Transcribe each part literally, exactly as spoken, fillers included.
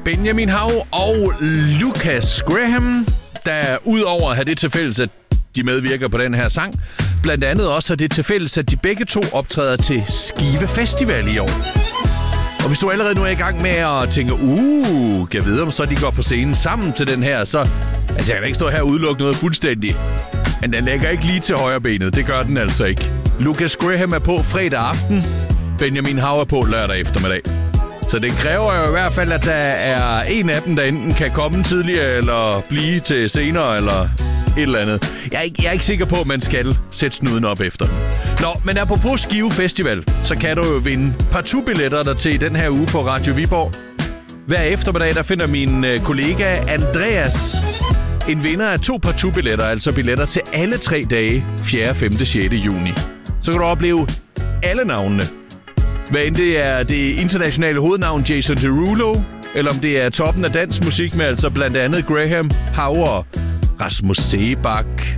Benjamin Hav og Lucas Graham, der udover at have det til fælles, at de medvirker på den her sang, blandt andet også har det til fælles, at de begge to optræder til Skive Festival i år. Og hvis du allerede nu er i gang med at tænke, uh, kan jeg vide, om så de går på scenen sammen til den her, så altså, jeg kan ikke stå her og udelukke noget fuldstændig. Men den lægger ikke lige til højre benet, det gør den altså ikke. Lucas Graham er på fredag aften, Benjamin Hav er på lørdag eftermiddag. Så det kræver jo i hvert fald, at der er en af dem, der enten kan komme tidligere, eller blive til senere, eller et eller andet. Jeg er ikke, jeg er ikke sikker på, at man skal sætte snuden op efter den. Nå, men apropos Skive Festival, så kan du jo vinde partout-billetter der til den her uge på Radio Viborg. Hver eftermiddag, der finder min øh, kollega Andreas en vinder af to partout-billetter, altså billetter til alle tre dage, fjerde, femte, sjette juni. Så kan du opleve alle navnene. Hvad end det er det internationale hovednavn Jason Derulo, eller om det er toppen af dansk musik med altså blandt andet Graham, Hauer, Rasmus Seebach,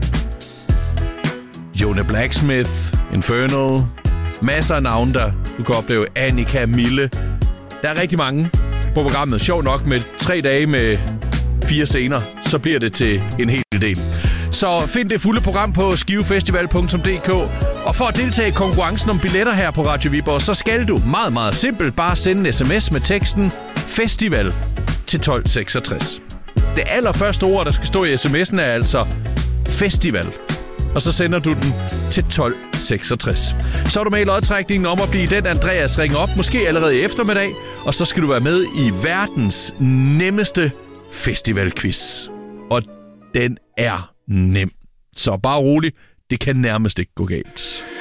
Jone Blacksmith, Infernal, masser af navne der. Du kan opleve Annika Mille. Der er rigtig mange på programmet. Sjov nok med tre dage med fire scener, så bliver det til en hel del. Så find det fulde program på skivefestival punktum d k. Og for at deltage i konkurrencen om billetter her på Radio Viborg, så skal du meget, meget simpelt bare sende en sms med teksten Festival til tolv seksogtres. Det allerførste ord, der skal stå i sms'en, er altså Festival. Og så sender du den til tolv seksogtres. Så er du med i lodtrækningen om at blive den, Andreas ringer op, måske allerede i eftermiddag. Og så skal du være med i verdens nemmeste festivalquiz. Og den er nem. Så bare rolig, det kan nærmest ikke gå galt.